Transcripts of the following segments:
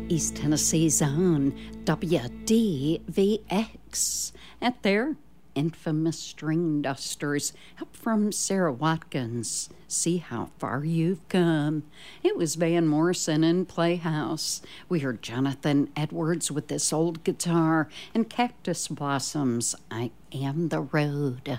East Tennessee's own WDVX at their infamous string dusters. Help from Sarah Watkins. See how far you've come. It was Van Morrison in Playhouse. We heard Jonathan Edwards with this old guitar and Cactus Blossoms. I Am the Road.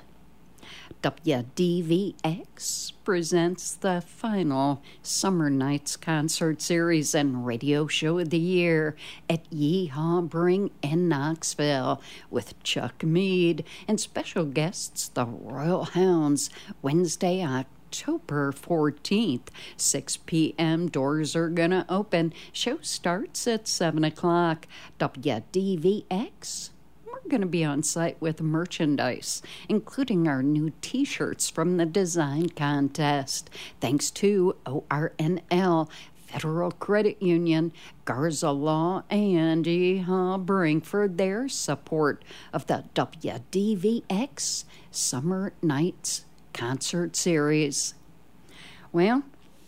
WDVX presents the final Summer Nights concert series and radio show of the year at Yeehaw Bring in Knoxville with Chuck Mead and special guests, the Royal Hounds, Wednesday, October 14th, 6 p.m. Doors are going to open. Show starts at 7 o'clock. WDVX. We're going to be on site with merchandise, including our new t-shirts from the design contest. Thanks to ORNL, Federal Credit Union, Garza Law, and Yeehaw Bring for their support of the WDVX Summer Nights Concert Series. Well,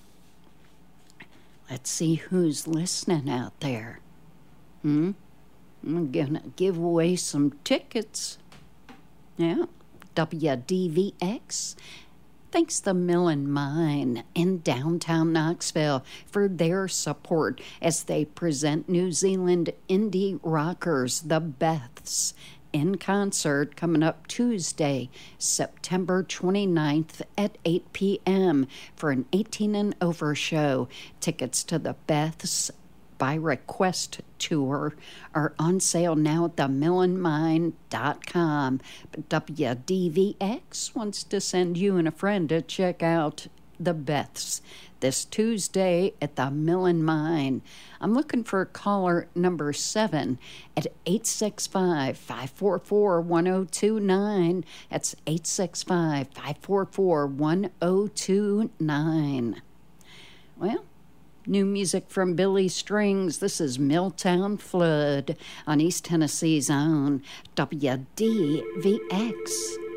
let's see who's listening out there. I'm going to give away some tickets. Yeah, WDVX. Thanks the Mill and Mine in downtown Knoxville for their support as they present New Zealand indie rockers, the Beths, in concert coming up Tuesday, September 29th at 8 p.m. for an 18 and over show. Tickets to the Beths by request tour are on sale now at themillandmine.com. But WDVX wants to send you and a friend to check out the Beths this Tuesday at the Mill and Mine. I'm looking for caller number 7 at 865-544-1029. That's 865-544-1029. Well, new music from Billy Strings. This is Milltown Flood on East Tennessee's own WDVX.